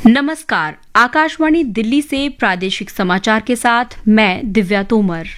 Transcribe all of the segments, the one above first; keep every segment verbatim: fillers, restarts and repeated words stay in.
नमस्कार, आकाशवाणी दिल्ली से प्रादेशिक समाचार के साथ मैं दिव्या तोमर।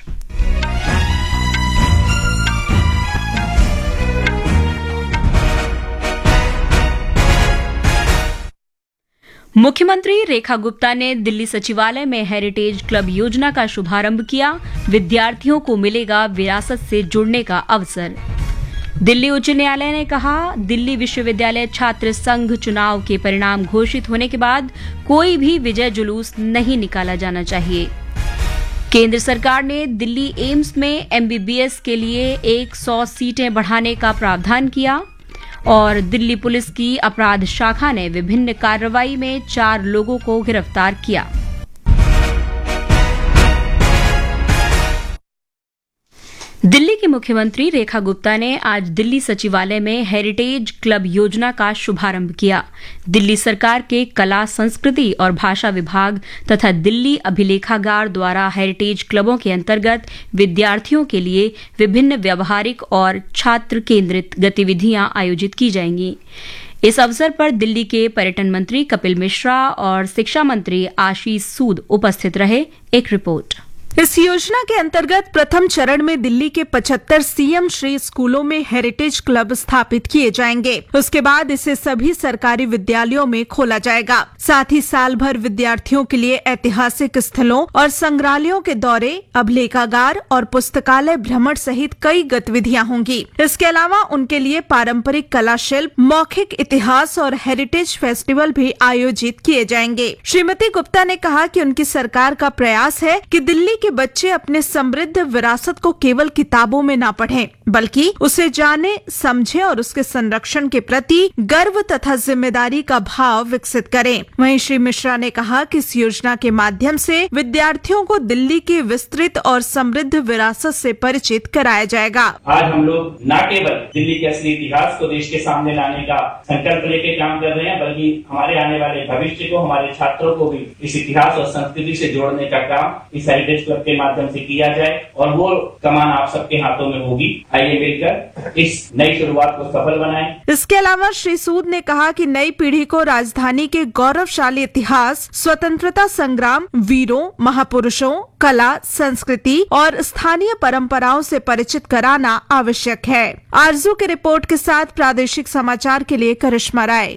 मुख्यमंत्री रेखा गुप्ता ने दिल्ली सचिवालय में हेरिटेज क्लब योजना का शुभारंभ किया। विद्यार्थियों को मिलेगा विरासत से जुड़ने का अवसर। दिल्ली उच्च न्यायालय ने कहा, दिल्ली विश्वविद्यालय छात्र संघ चुनाव के परिणाम घोषित होने के बाद कोई भी विजय जुलूस नहीं निकाला जाना चाहिए। केंद्र सरकार ने दिल्ली एम्स में एमबीबीएस के लिए सौ सीटें बढ़ाने का प्रावधान किया और दिल्ली पुलिस की अपराध शाखा ने विभिन्न कार्रवाई में चार लोगों को गिरफ्तार किया। दिल्ली की मुख्यमंत्री रेखा गुप्ता ने आज दिल्ली सचिवालय में हेरिटेज क्लब योजना का शुभारंभ किया। दिल्ली सरकार के कला, संस्कृति और भाषा विभाग तथा दिल्ली अभिलेखागार द्वारा हेरिटेज क्लबों के अंतर्गत विद्यार्थियों के लिए विभिन्न व्यावहारिक और छात्र केंद्रित गतिविधियां आयोजित की जाएंगी। इस अवसर पर दिल्ली के पर्यटन मंत्री कपिल मिश्रा और शिक्षा मंत्री आशीष सूद उपस्थित रहे। एक रिपोर्ट। इस योजना के अंतर्गत प्रथम चरण में दिल्ली के पचहत्तर सीएम श्री स्कूलों में हेरिटेज क्लब स्थापित किए जाएंगे। उसके बाद इसे सभी सरकारी विद्यालयों में खोला जाएगा। साथ ही साल भर विद्यार्थियों के लिए ऐतिहासिक स्थलों और संग्रहालयों के दौरे, अभिलेखागार और पुस्तकालय भ्रमण सहित कई गतिविधियां होंगी। इसके अलावा उनके लिए पारंपरिक कला शिल्प, मौखिक इतिहास और हेरिटेज फेस्टिवल भी आयोजित किए जाएंगे। श्रीमती गुप्ता ने कहा कि उनकी सरकार का प्रयास है कि दिल्ली के बच्चे अपने समृद्ध विरासत को केवल किताबों में न पढ़ें, बल्कि उसे जाने, समझें और उसके संरक्षण के प्रति गर्व तथा जिम्मेदारी का भाव विकसित करें। वहीं श्री मिश्रा ने कहा कि इस योजना के माध्यम से विद्यार्थियों को दिल्ली की विस्तृत और समृद्ध विरासत से परिचित कराया जाएगा। आज हम लोग न केवल दिल्ली के असली इतिहास को देश के सामने लाने का संकल्प लेके काम कर रहे हैं, बल्कि हमारे आने वाले भविष्य को, हमारे छात्रों को भी इस इतिहास और संस्कृति से जोड़ने का काम इस हेरिटेज क्लब के माध्यम से किया जाए और वो कमान आप सबके हाथों में होगी। आइए मिलकर इस नई शुरुआत को सफल बनाएं। इसके अलावा श्री सूद ने कहा कि नई पीढ़ी को राजधानी के गौरवशाली इतिहास, स्वतंत्रता संग्राम, वीरों, महापुरुषों, कला, संस्कृति और स्थानीय परंपराओं से परिचित कराना आवश्यक है। आरजू की रिपोर्ट के साथ प्रादेशिक समाचार के लिए करिश्मा राय।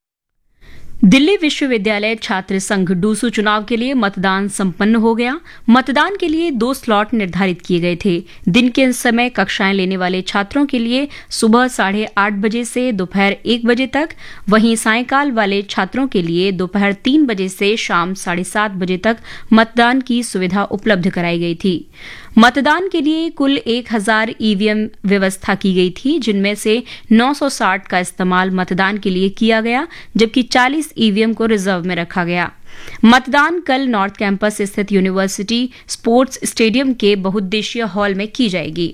दिल्ली विश्वविद्यालय छात्र संघ डूसू चुनाव के लिए मतदान संपन्न हो गया। मतदान के लिए दो स्लॉट निर्धारित किए गए थे। दिन के समय कक्षाएं लेने वाले छात्रों के लिए सुबह साढ़े आठ बजे से दोपहर एक बजे तक, वहीं सायंकाल वाले छात्रों के लिए दोपहर तीन बजे से शाम साढ़े सात बजे तक मतदान की सुविधा उपलब्ध कराई गई थी। मतदान के लिए कुल एक हजार ईवीएम व्यवस्था की गई थी, जिनमें से नौ सौ साठ का इस्तेमाल मतदान के लिए किया गया, जबकि चालीस ईवीएम को रिजर्व में रखा गया। मतदान कल नॉर्थ कैंपस स्थित यूनिवर्सिटी स्पोर्ट्स स्टेडियम के बहुउद्देशीय हॉल में की जाएगी।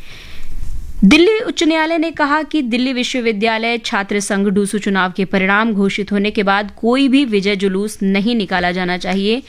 दिल्ली उच्च न्यायालय ने कहा कि दिल्ली विश्वविद्यालय छात्र संघ डूसू चुनाव के परिणाम घोषित होने के बाद कोई भी विजय जुलूस नहीं निकाला जाना चाहिए।